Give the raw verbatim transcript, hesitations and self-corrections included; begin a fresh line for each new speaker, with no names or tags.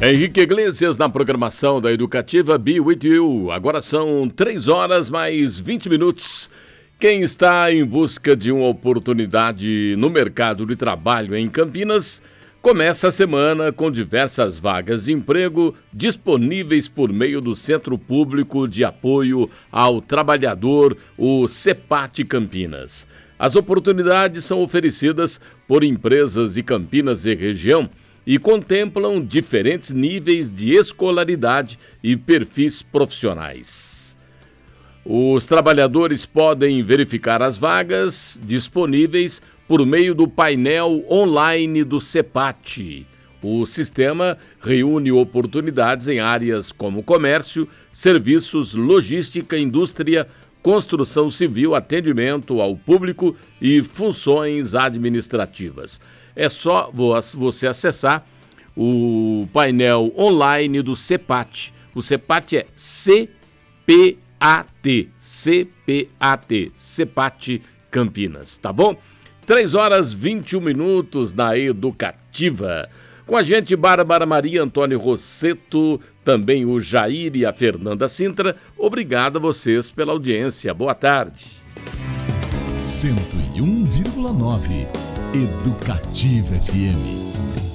Henrique Iglesias na programação da Educativa Be With You. Agora são três horas mais vinte minutos. Quem está em busca de uma oportunidade no mercado de trabalho em Campinas, começa a semana com diversas vagas de emprego disponíveis por meio do Centro Público de Apoio ao Trabalhador, o CEPAT Campinas. As oportunidades são oferecidas por empresas de Campinas e região e contemplam diferentes níveis de escolaridade e perfis profissionais. Os trabalhadores podem verificar as vagas disponíveis por meio do painel online do CEPAT. O sistema reúne oportunidades em áreas como comércio, serviços, logística, indústria, construção civil, atendimento ao público e funções administrativas. É só você acessar o painel online do CEPAT. O CEPAT é C P A T, C P A T, CEPAT Campinas, tá bom? três horas e vinte e um minutos na Educativa. Com a gente, Bárbara Maria, Antônio Rosseto, também o Jair e a Fernanda Sintra. Obrigado a vocês pela audiência. Boa tarde.
cento e um vírgula nove Educativa F M.